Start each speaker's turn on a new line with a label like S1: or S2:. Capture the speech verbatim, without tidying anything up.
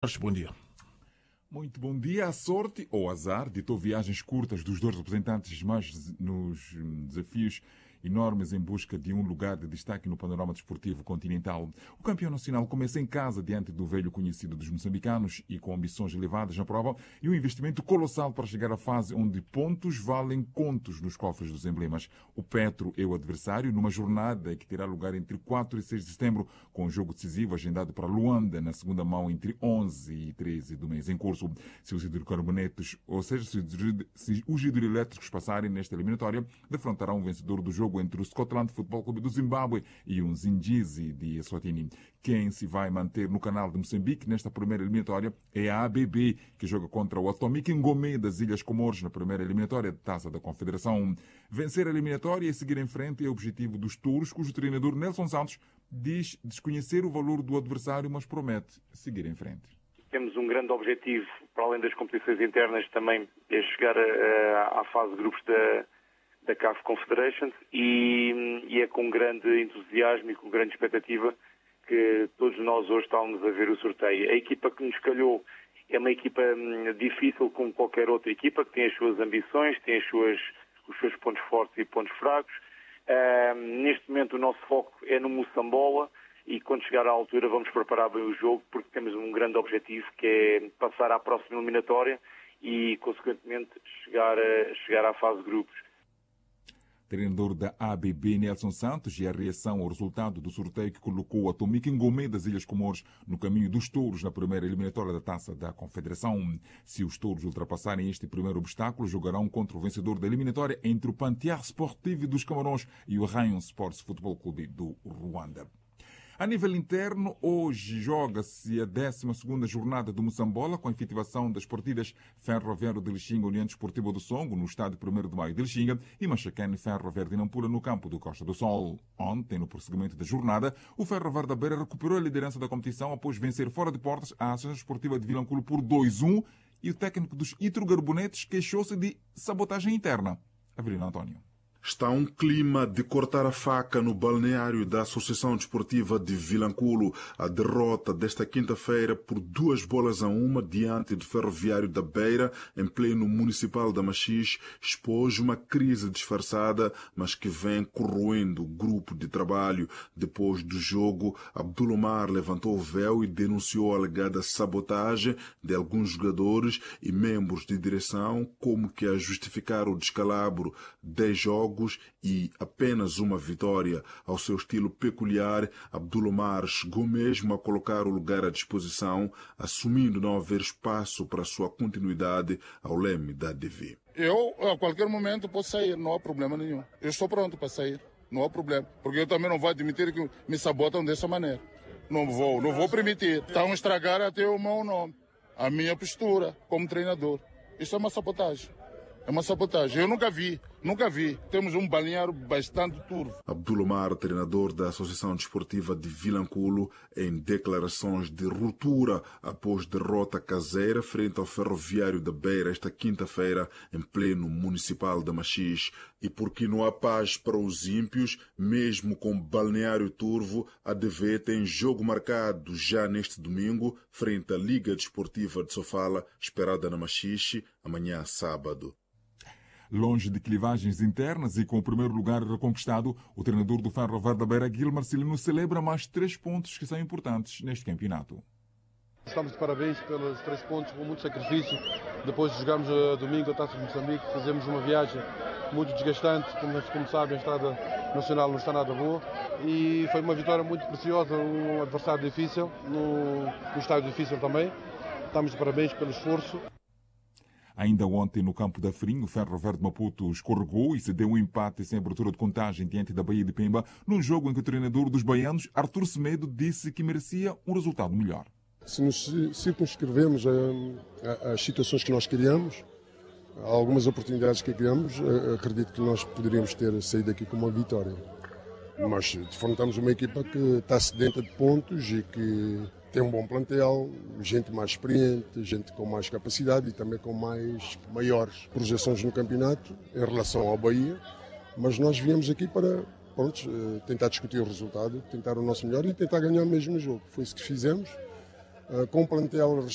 S1: Bom dia.
S2: Muito bom dia. A sorte ou azar ditou viagens curtas dos dois representantes, mas nos desafios enormes em busca de um lugar de destaque no panorama desportivo continental. O campeão nacional começa em casa diante do velho conhecido dos moçambicanos e com ambições elevadas na prova e um investimento colossal para chegar à fase onde pontos valem contos nos cofres dos emblemas. O Petro é o adversário numa jornada que terá lugar entre quatro e seis de setembro, com um jogo decisivo agendado para Luanda na segunda mão entre onze e treze do mês em curso. Se os hidrocarbonetos, ou seja, se os hidroelétricos passarem nesta eliminatória, defrontará um vencedor do jogo entre o Scotland Football Clube do Zimbábue e o Zindjizi de Eswatini. Quem se vai manter no canal de Moçambique nesta primeira eliminatória é a A B B, que joga contra o Atomic Ngomé das Ilhas Comores na primeira eliminatória de Taça da Confederação. Vencer a eliminatória e seguir em frente é o objetivo dos touros, cujo treinador Nelson Santos diz desconhecer o valor do adversário, mas promete seguir em frente.
S3: Temos um grande objetivo, para além das competições internas, também é chegar a, a, à fase de grupos da da C A F Confederations e, e é com grande entusiasmo e com grande expectativa que todos nós hoje estamos a ver o sorteio. A equipa que nos calhou é uma equipa hum, difícil como qualquer outra equipa, que tem as suas ambições, tem as suas, os seus pontos fortes e pontos fracos. Uh, neste momento o nosso foco é no Moçambola e quando chegar à altura vamos preparar bem o jogo porque temos um grande objetivo que é passar à próxima eliminatória e consequentemente chegar, a, chegar à fase de grupos.
S2: Treinador da A B B, Nelson Santos, e a reação ao resultado do sorteio que colocou o Atomic Ngomé das Ilhas Comores no caminho dos touros na primeira eliminatória da Taça da Confederação. Se os touros ultrapassarem este primeiro obstáculo, jogarão contra o vencedor da eliminatória entre o Pantiar Sportivo dos Camarões e o Rayon Sports Futebol Clube do Ruanda. A nível interno, hoje joga-se a décima segunda jornada do Moçambola, com a efetivação das partidas Ferroviário de Lixinga, União Desportiva do Songo, no estádio primeiro de maio de Lixinga, e Machacane Ferroviário de Nampula, no campo do Costa do Sol. Ontem, no prosseguimento da jornada, o Ferroviário da Beira recuperou a liderança da competição após vencer fora de portas a Associação Desportiva de Vilanculo por dois a um e o técnico dos hidrocarbonetos queixou-se de sabotagem interna. Avelino António.
S4: Está um clima de cortar a faca no balneário da Associação Desportiva de Vilanculo. A derrota desta quinta-feira por duas bolas a uma diante do Ferroviário da Beira, em pleno municipal da Machis, expôs uma crise disfarçada, mas que vem corroendo o grupo de trabalho. Depois do jogo, Abdulomar levantou o véu e denunciou a alegada sabotagem de alguns jogadores e membros de direção, como que a justificar o descalabro de jogos e apenas uma vitória. Ao seu estilo peculiar, Abdulomar chegou mesmo a colocar o lugar à disposição, assumindo não haver espaço para sua continuidade ao leme da A D V.
S5: Eu, a qualquer momento, posso sair, não há problema nenhum. Eu estou pronto para sair, não há problema. Porque eu também não vou admitir que me sabotam dessa maneira. Não vou, não vou permitir. Estão a estragar até o meu nome, a minha postura como treinador. Isso é uma sabotagem. É uma sabotagem. Eu nunca vi, nunca vi. Temos um balneário bastante turvo.
S4: Abdulomar, treinador da Associação Desportiva de Vilanculo, em declarações de ruptura após derrota caseira frente ao Ferroviário da Beira esta quinta-feira, em pleno municipal da Machis. E porque não há paz para os ímpios, mesmo com balneário turvo, a A D V tem jogo marcado já neste domingo, frente à Liga Desportiva de Sofala, esperada na Machixe, amanhã sábado.
S2: Longe de clivagens internas e com o primeiro lugar reconquistado, o treinador do Ferroviário da Beira, Guilherme Marcelino, celebra mais três pontos que são importantes neste campeonato.
S6: Estamos de parabéns pelos três pontos, com muito sacrifício. Depois de jogarmos a domingo a Taça de Moçambique, fazemos uma viagem muito desgastante. Como, como sabem, a estrada nacional não está nada boa. E foi uma vitória muito preciosa, um adversário difícil, num estádio difícil também. Estamos de parabéns pelo esforço.
S2: Ainda ontem, no campo da Frim, o Ferroviário de Maputo escorregou e cedeu um empate sem abertura de contagem diante da Bahia de Pemba, num jogo em que o treinador dos baianos, Artur Semedo, disse que merecia um resultado melhor.
S7: Se nos circunscrevemos às situações que nós criamos, a algumas oportunidades que criamos, acredito que nós poderíamos ter saído aqui com uma vitória. Nós defrontamos uma equipa que está sedenta de pontos e que tem um bom plantel, gente mais experiente, gente com mais capacidade e também com mais maiores projeções no campeonato em relação ao Bahia. Mas nós viemos aqui para pronto, tentar discutir o resultado, tentar o nosso melhor e tentar ganhar mesmo o jogo. Foi isso que fizemos. Com um plantel